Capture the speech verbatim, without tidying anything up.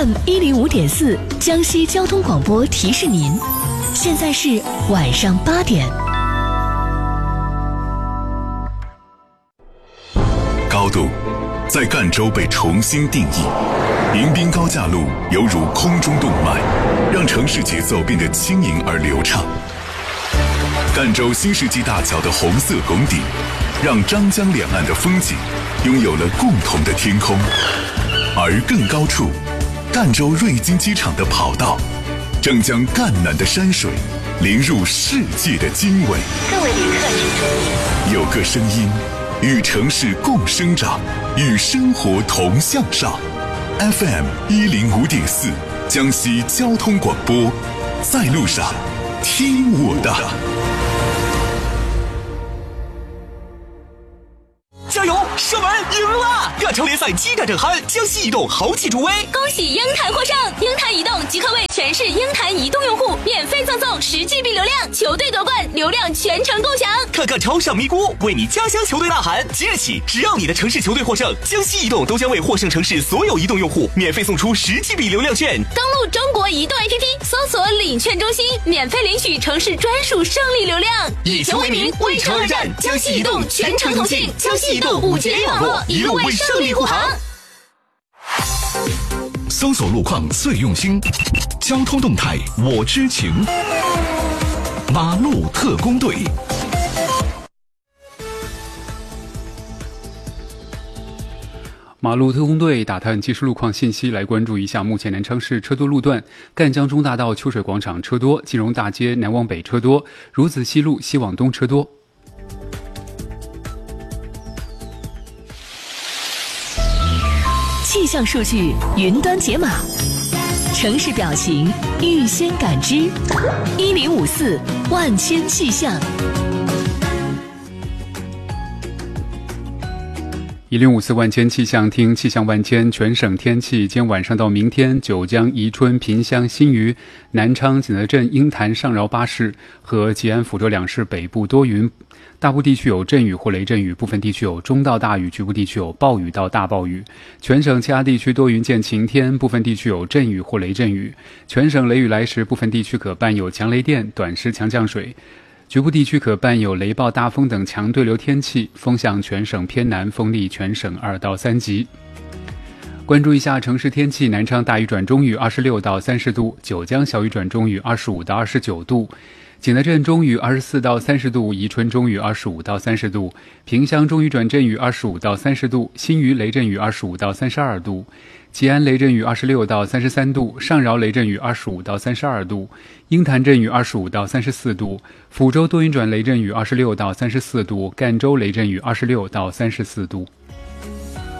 M 一零五点四江西交通广播提示您，现在是晚上八点。 高度在赣州被重新定义，迎宾高架路犹如空中动脉，让城市节奏变得轻盈而流畅。赣州新世纪大桥的红色拱顶，让张江两岸的风景拥有了共同的天空。而更高处，赣州瑞金机场的跑道正将赣南的山水淋入世界的经纬。 各位旅客请注意， 有个声音与城市共生长，与生活同向上。F M 一零五点四江西交通广播，在路上听我的。 加油！射门赢了！赣城联赛激战正酣，江西移动豪气助威， 恭喜鹰潭获胜！鹰潭移动即刻为全市鹰潭移动用户免费赠送十 G B 流量，球队夺冠，流量全程共享。 看看超上咪咕，为你家乡球队呐喊！即日起，只要你的城市球队获胜，江西移动都将为获胜城市所有移动用户免费送出十 G B 流量券。 登录中国移动 A P P， 搜索领券中心，免费领取城市专属胜利流量。 以球为名，为城而战，江西移动全程同庆，江西移动五 G 网络一路为胜利护航。 搜索路况最用心，交通动态我知情。马路特工队。 马路特工队打探即时路况信息，来关注一下目前南昌市车多路段：赣江中大道秋水广场车多，金融大街南往北车多，汝子西路西往东车多。 气象数据云端解码，城市表情预先感知，一零五四万千气象。 一零五四万千气象，听气象万千。全省天气，今天晚上到明天，九江、宜春、萍乡、新余、南昌、景德镇、鹰潭、上饶八市和吉安、抚州两市北部多云，大部地区有阵雨或雷阵雨，部分地区有中到大雨，局部地区有暴雨到大暴雨。全省其他地区多云见晴天，部分地区有阵雨或雷阵雨。全省雷雨来时，部分地区可伴有强雷电、短时强降水。局部地区可伴有雷暴、大风等强对流天气，风向全省偏南，风力全省二到三级。关注一下城市天气：南昌大雨转中雨，二十六到三十度；九江小雨转中雨，二十五到二十九度；景德镇中雨，二十四到三十度；宜春中雨，二十五到三十度；萍乡中雨转阵雨，二十五到三十度；新余雷阵雨，二十五到三十二度；吉安雷阵雨二十六到三十三度，上饶雷阵雨二十五到三十二度，鹰潭阵雨二十五到三十四度，抚州多云转雷阵雨二十六到三十四度，赣州雷阵雨二十六到三十四度。